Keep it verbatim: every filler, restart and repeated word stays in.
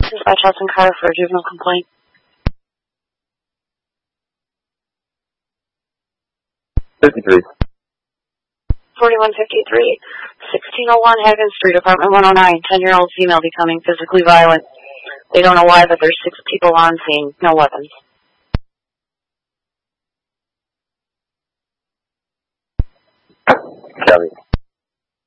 Dispatch Hudson Carter for a juvenile complaint. fifty-three. forty-one fifty-three, sixteen oh one Hagen Street, apartment one oh nine, ten-year-old female becoming physically violent. They don't know why, but there's six people on scene, no weapons. Copy.